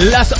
Las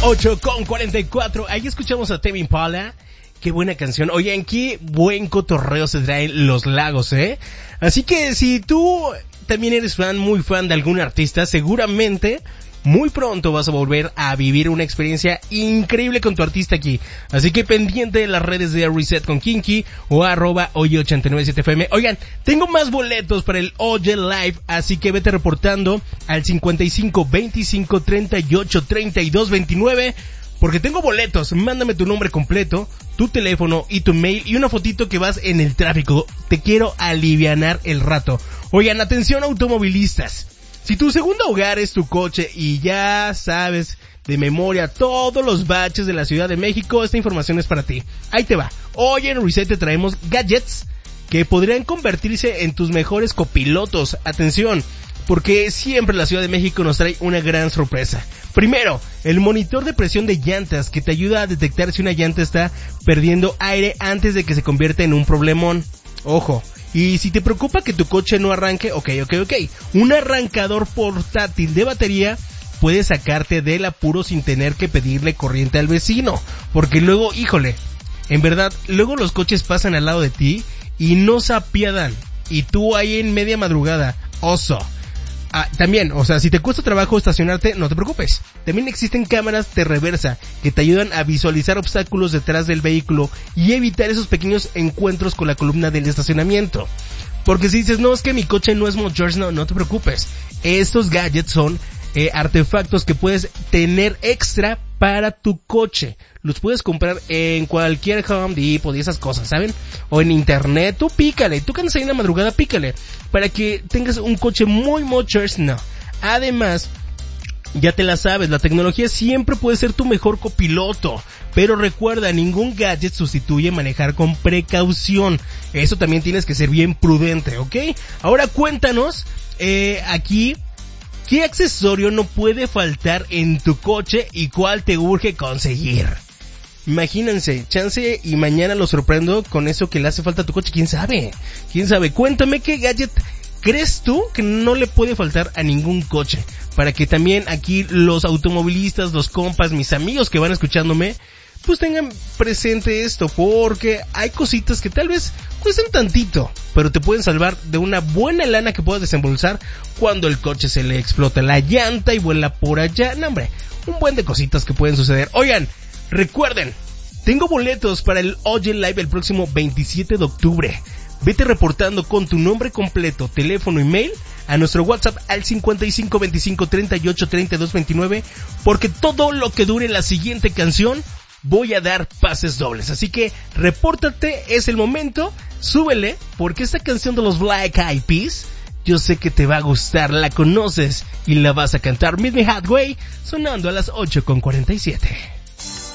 8:44. Ahí escuchamos a Tame Impala. Qué buena canción. Oigan, qué buen cotorreo se traen Los Lagos, ¿eh? Así que si tú también eres muy fan de algún artista, seguramente muy pronto vas a volver a vivir una experiencia increíble con tu artista aquí. Así que pendiente de las redes de Reset con Kinky o @oye897fm. Oigan, tengo más boletos para el Oye Live, así que vete reportando al 55 25 38 32 29. Porque tengo boletos. Mándame tu nombre completo, tu teléfono y tu mail y una fotito que vas en el tráfico. Te quiero alivianar el rato. Oigan, atención automovilistas. Si tu segundo hogar es tu coche y ya sabes de memoria todos los baches de la Ciudad de México, esta información es para ti. Ahí te va. Hoy en Reset te traemos gadgets que podrían convertirse en tus mejores copilotos. Atención, porque siempre la Ciudad de México nos trae una gran sorpresa. Primero, el monitor de presión de llantas que te ayuda a detectar si una llanta está perdiendo aire antes de que se convierta en un problemón. Ojo. Y si te preocupa que tu coche no arranque, ok. Un arrancador portátil de batería puede sacarte del apuro sin tener que pedirle corriente al vecino. Porque luego, híjole, en verdad, luego los coches pasan al lado de ti y no se apiadan. Y tú ahí en media madrugada, oso. También, o sea, si te cuesta trabajo estacionarte, no te preocupes. También existen cámaras de reversa que te ayudan a visualizar obstáculos detrás del vehículo y evitar esos pequeños encuentros con la columna del estacionamiento. Porque si dices, no, es que mi coche no es Motors, no te preocupes. Estos gadgets son artefactos que puedes tener extra para tu coche. Los puedes comprar en cualquier Home Depot y esas cosas, ¿saben? O en internet, tú pícale, tú que andas ahí en la madrugada, pícale, para que tengas un coche muy Motors, no. Además, ya te la sabes, la tecnología siempre puede ser tu mejor copiloto. Pero recuerda, ningún gadget sustituye manejar con precaución. Eso también tienes que ser bien prudente, ¿ok? Ahora cuéntanos, aquí, ¿qué accesorio no puede faltar en tu coche y cuál te urge conseguir? Imagínense, chance y mañana lo sorprendo con eso que le hace falta a tu coche. ¿Quién sabe? Cuéntame qué gadget crees tú que no le puede faltar a ningún coche. Para que también aquí los automovilistas, los compas, mis amigos que van escuchándome, pues tengan presente esto, porque hay cositas que tal vez cuesten tantito, pero te pueden salvar de una buena lana que puedas desembolsar cuando el coche se le explota la llanta y vuela por allá. No, hombre, un buen de cositas que pueden suceder. Oigan, recuerden, tengo boletos para el Oye Live el próximo 27 de octubre. Vete reportando con tu nombre completo, teléfono y mail a nuestro WhatsApp al 55 25 38 32 29, porque todo lo que dure la siguiente canción voy a dar pases dobles. Así que repórtate, es el momento, súbele, porque esta canción de los Black Eyed Peas yo sé que te va a gustar, la conoces y la vas a cantar. Meet Me Halfway, sonando a las 8:47.